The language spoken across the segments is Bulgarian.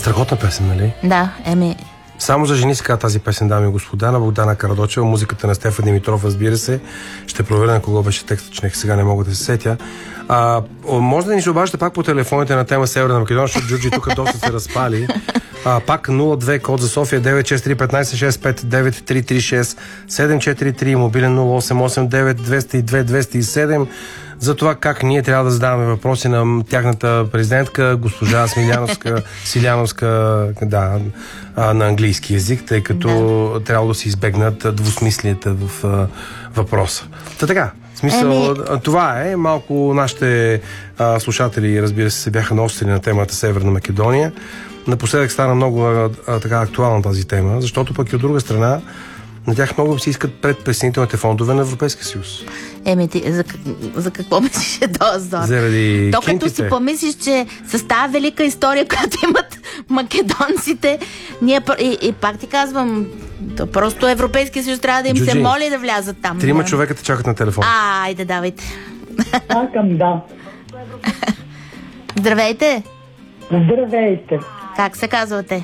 Страхотна песен, нали? Да, Само за жени сега тази песен, дами и господа, на Богдана Карадочева, музиката на Стефан Димитров, разбира се. Ще проверя на кого беше текстът, че сега не мога да се сетя. Може да ни се обаждате пак по телефоните на тема Северна Македония, защото Джуджи тук доста се разпали. Пак 02, код за София 963 15 65 9336 743, мобилен 0889 202 207. За това как ние трябва да задаваме въпроси на тяхната президентка, госпожа Силяновска, да, на английски език, тъй като трябва да се избегнат двусмислията в въпроса. Така, в смисъл, това е. Малко нашите слушатели, разбира се бяха наострили на темата Северна Македония. Напоследък стана много така актуална тази тема, защото пък и от друга страна на тях много се искат предприсъединителните фондове на Европейския съюз. За какво мислиш този зор? Заради то като си помислиш, че с тази велика история, която имат македонците, ние и пак ти казвам, то просто Европейския съюз трябва да им се моли да влязат там. 3 човека те чакат на телефон. Айде, давайте. Чакам, да. Здравейте. Здравейте. Как се казвате?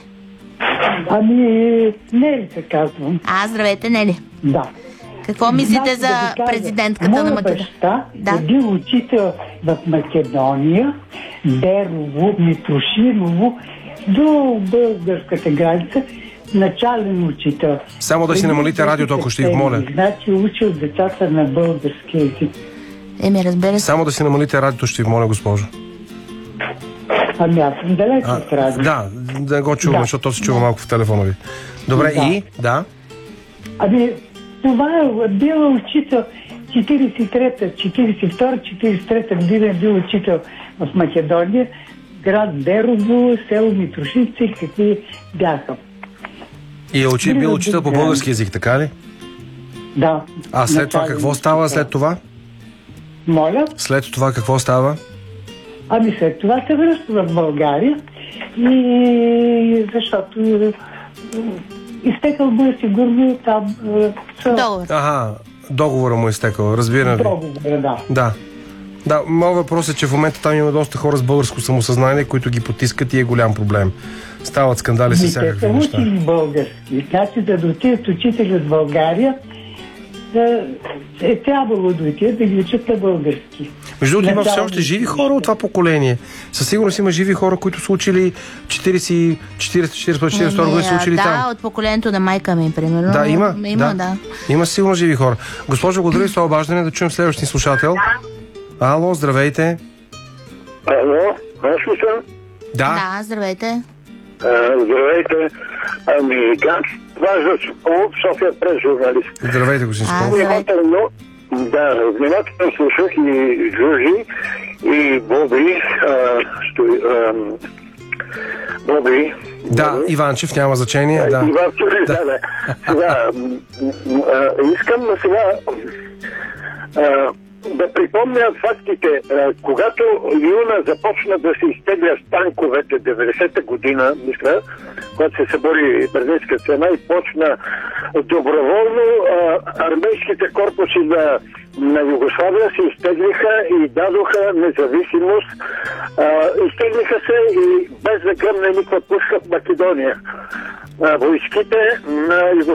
Нели се казвам. Здравейте, Нели. Да. Какво мислите за президентката на Македония? Моя баща е бил учител в Македония, Берово, Митрошиново, до българската граница, начален учител. Само да си намалите радиото, ако ще ви моля. Значи учил децата на български език. Разбира се. Само да си намалите радиото, ще ви моля, госпожо. Аз съм далеч от радио. Да го чувам, защото то се чува малко в телефона ви. Добре, и? Да. Това е бил учител 42-43 година е бил учител в Македония, град Берово, село Митрошинци, какви бяха. И е бил учител по български език, така ли? Да. А след това какво става след това? Моля? След това какво става? След това се връща в България и защото изтекал му е сигурно там договор. Договора му е изтекал, разбирам ви. Договора, да. Да, моят въпрос е, че в момента там има доста хора с българско самосъзнание, които ги потискат и е голям проблем. Стават скандали с всякакви неща. Те са учили български. Значи да отидат учители в България, е трябвало да отидат да ги учат на български. Между другото, има все още живи хора от това поколение. Със сигурност има живи хора, които са учили 40-42 години са учили там. Да, от поколението на майка ми, примерно. Да, има. Има сигурно живи хора. Госпожо, благодаря ви за това обаждане, да чуем следващия слушател. Ало, здравейте. Ало, аз ли съм? Да, здравейте. Здравейте. Как важно София през журналист. Здравейте, господин Сколов. Внимателно слушах и Жужи, и Боби. Да, Иванчев, няма значение. Да. Иванчев, да. Искам сега да припомня фактите. Когато Юна започна да се изтегля с танковете 90-та година, мисля, когато се събори Берлинска стена и почна доброволно армейските корпуси на Югославия се изтеглиха и дадоха независимост. Изтеглиха се и без да гръмне никаква пушка в Македония. Войските на Югославия